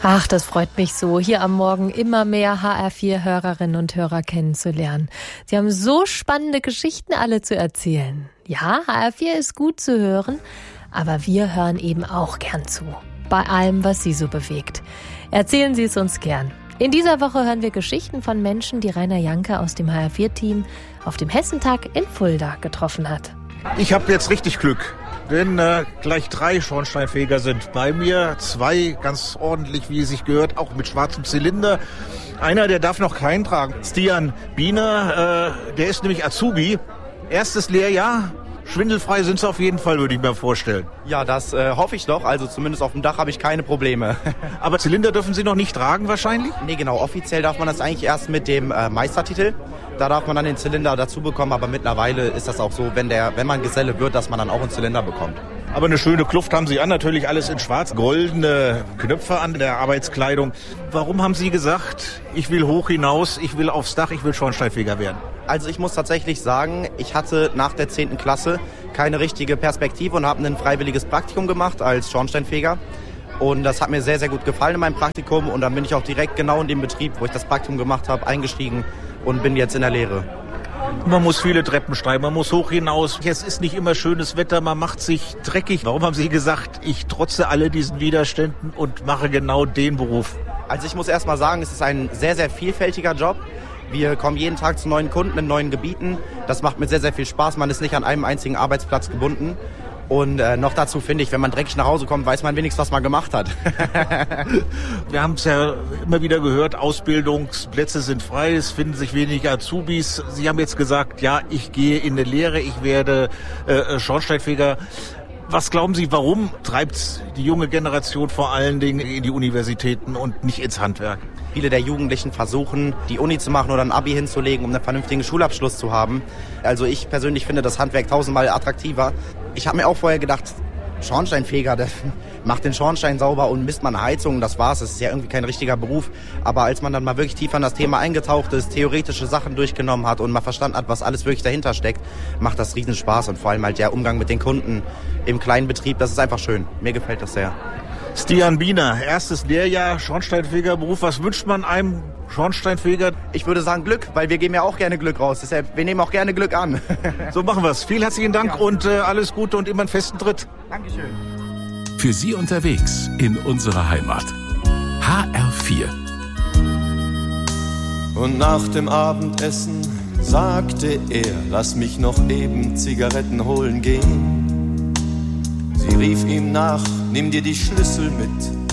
Ach, das freut mich so, hier am Morgen immer mehr HR4-Hörerinnen und Hörer kennenzulernen. Sie haben so spannende Geschichten alle zu erzählen. Ja, HR4 ist gut zu hören, aber wir hören eben auch gern zu. Bei allem, was Sie so bewegt. Erzählen Sie es uns gern. In dieser Woche hören wir Geschichten von Menschen, die Rainer Janke aus dem HR4-Team auf dem Hessentag in Fulda getroffen hat. Ich habe jetzt richtig Glück. Denn gleich 3 Schornsteinfeger sind bei mir. 2 ganz ordentlich, wie es sich gehört, auch mit schwarzem Zylinder. Einer, der darf noch keinen tragen. Stian Biener, der ist nämlich Azubi. Erstes Lehrjahr. Schwindelfrei sind sie auf jeden Fall, würde ich mir vorstellen. Ja, das hoffe ich doch. Also zumindest auf dem Dach habe ich keine Probleme. Aber Zylinder dürfen Sie noch nicht tragen wahrscheinlich? Nee, genau. Offiziell darf man das eigentlich erst mit dem Meistertitel. Da darf man dann den Zylinder dazu bekommen. Aber mittlerweile ist das auch so, wenn man Geselle wird, dass man dann auch einen Zylinder bekommt. Aber eine schöne Kluft haben Sie an, natürlich alles in schwarz. Goldene Knöpfe an der Arbeitskleidung. Warum haben Sie gesagt, ich will hoch hinaus, ich will aufs Dach, ich will Schornsteinfeger werden? Also ich muss tatsächlich sagen, ich hatte nach der 10. Klasse keine richtige Perspektive und habe ein freiwilliges Praktikum gemacht als Schornsteinfeger. Und das hat mir sehr, sehr gut gefallen in meinem Praktikum. Und dann bin ich auch direkt genau in dem Betrieb, wo ich das Praktikum gemacht habe, eingestiegen und bin jetzt in der Lehre. Man muss viele Treppen steigen, man muss hoch hinaus. Es ist nicht immer schönes Wetter, man macht sich dreckig. Warum haben Sie gesagt, ich trotze alle diesen Widerständen und mache genau den Beruf? Also ich muss erst mal sagen, es ist ein sehr, sehr vielfältiger Job. Wir kommen jeden Tag zu neuen Kunden in neuen Gebieten. Das macht mir sehr, sehr viel Spaß. Man ist nicht an einem einzigen Arbeitsplatz gebunden. Und noch dazu finde ich, wenn man dreckig nach Hause kommt, weiß man wenigstens, was man gemacht hat. Wir haben es ja immer wieder gehört, Ausbildungsplätze sind frei, es finden sich weniger Azubis. Sie haben jetzt gesagt, ja, ich gehe in eine Lehre, ich werde Schornsteinfeger. Was glauben Sie, warum treibt die junge Generation vor allen Dingen in die Universitäten und nicht ins Handwerk? Viele der Jugendlichen versuchen, die Uni zu machen oder ein Abi hinzulegen, um einen vernünftigen Schulabschluss zu haben. Also ich persönlich finde das Handwerk 1000-mal attraktiver. Ich habe mir auch vorher gedacht, Schornsteinfeger, der macht den Schornstein sauber und misst man Heizung, das war's. Das ist ja irgendwie kein richtiger Beruf. Aber als man dann mal wirklich tiefer in das Thema eingetaucht ist, theoretische Sachen durchgenommen hat und mal verstanden hat, was alles wirklich dahinter steckt, macht das riesen Spaß. Und vor allem halt der Umgang mit den Kunden im kleinen Betrieb, das ist einfach schön. Mir gefällt das sehr. Stian Biener, erstes Lehrjahr, Schornsteinfegerberuf. Was wünscht man einem Schornsteinfeger? Ich würde sagen Glück, weil wir geben ja auch gerne Glück raus. Deshalb, wir nehmen auch gerne Glück an. So machen wir es. Vielen herzlichen Dank und alles Gute und immer einen festen Tritt. Dankeschön. Für Sie unterwegs in unserer Heimat. HR4. Und nach dem Abendessen sagte er, lass mich noch eben Zigaretten holen gehen. Sie rief ihm nach, nimm dir die Schlüssel mit,